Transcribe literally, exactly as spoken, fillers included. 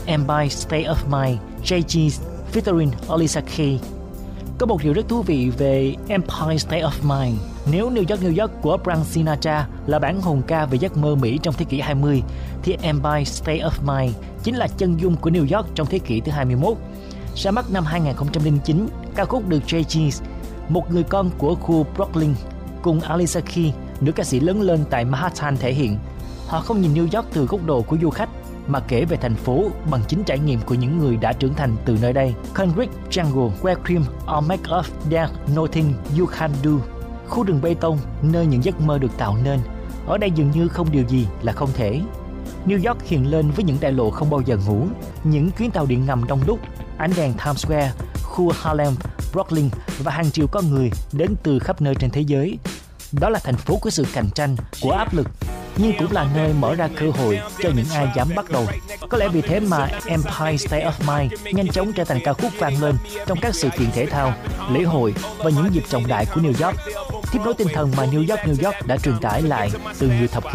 Empire State of Mind, Jay Z featuring Alicia Keys. Có một điều rất thú vị về Empire State of Mind. Nếu New York New York của Frank Sinatra là bản hồn ca về giấc mơ Mỹ trong thế kỷ hai mươi, thì Empire State of Mind chính là chân dung của New York trong thế kỷ thứ hai mươi mốt. Ra mắt năm hai không không chín, ca khúc được Jay Z, một người con của khu Brooklyn, cùng Alicia Keys, nữ ca sĩ lớn lên tại Manhattan thể hiện. Họ không nhìn New York từ góc độ của du khách, mà kể về thành phố bằng chính trải nghiệm của những người đã trưởng thành từ nơi đây. Concrete Jungle, Where Cream or Make Up There's Nothing You Can Do. Khu rừng bê tông, nơi những giấc mơ được tạo nên. Ở đây dường như không điều gì là không thể. New York hiện lên với những đại lộ không bao giờ ngủ, những chuyến tàu điện ngầm đông đúc, ánh đèn Times Square, khu Harlem, Brooklyn và hàng triệu con người đến từ khắp nơi trên thế giới. Đó là thành phố của sự cạnh tranh, của áp lực, nhưng cũng là nơi mở ra cơ hội cho những ai dám bắt đầu. Có lẽ vì thế mà Empire State of Mind nhanh chóng trở thành ca khúc vang lên trong các sự kiện thể thao, lễ hội và những dịp trọng đại của New York, tiếp nối tinh thần mà New York New York đã truyền tải lại từ nhiều thập kỷ